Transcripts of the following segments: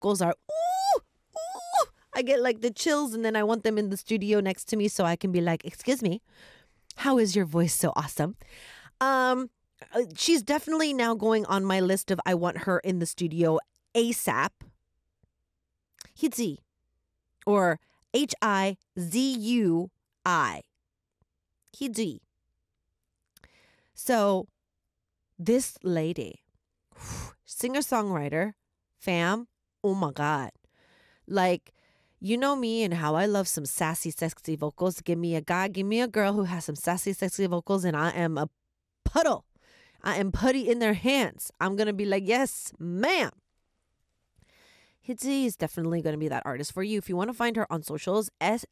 vocals are ooh, ooh. I get like the chills, and then I want them in the studio next to me so I can be like, excuse me, how is your voice so awesome? She's definitely now going on my list of I want her in the studio ASAP. Hizui, or Hizui. Hizui. So this lady, singer-songwriter, fam, oh my God. Like, you know me and how I love some sassy, sexy vocals. Give me a guy, give me a girl who has some sassy, sexy vocals, and I am a puddle. I am putty in their hands. I'm going to be like, yes, ma'am. Hizui is definitely going to be that artist for you. If you want to find her on socials,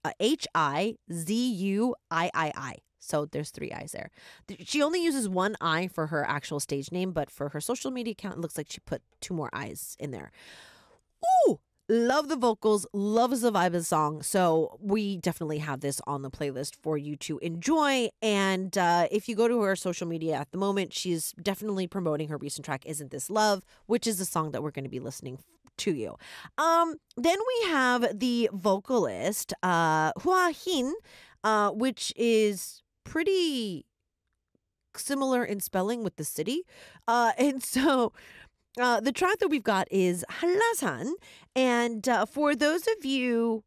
Hizui. So there's 3 I's there. She only uses 1 I for her actual stage name, but for her social media account, it looks like she put 2 more I's in there. Ooh, love the vocals, loves the vibe of the song. So we definitely have this on the playlist for you to enjoy. And if you go to her social media at the moment, she's definitely promoting her recent track, Isn't This Love, which is the song that we're going to be listening to you. Then we have the vocalist, Hua Hin, which is pretty similar in spelling with the city. And so the track that we've got is Hallasan. And for those of you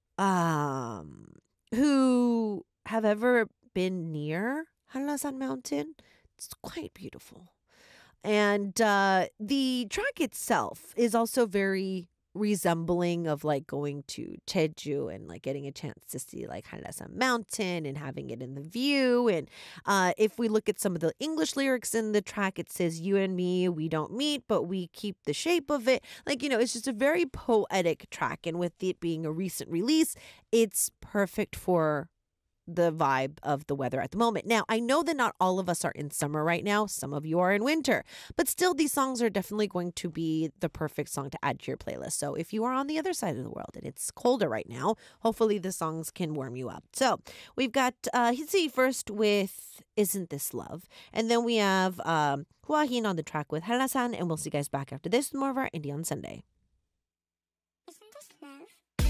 who have ever been near Hallasan Mountain, it's quite beautiful. And the track itself is also very resembling of like going to Jeju and like getting a chance to see like Hallasan Mountain and having it in the view. And if we look at some of the English lyrics in the track, it says, you and me, we don't meet, but we keep the shape of it. Like, you know, it's just a very poetic track. And with it being a recent release, it's perfect for the vibe of the weather at the moment. Now, I know that not all of us are in summer right now. Some of you are in winter, but still these songs are definitely going to be the perfect song to add to your playlist. So if you are on the other side of the world and it's colder right now, hopefully the songs can warm you up. So we've got Hizui first with Isn't This Love? And then we have Hua Hin on the track with Hallasan, and we'll see you guys back after this with more of our Indie on Sunday.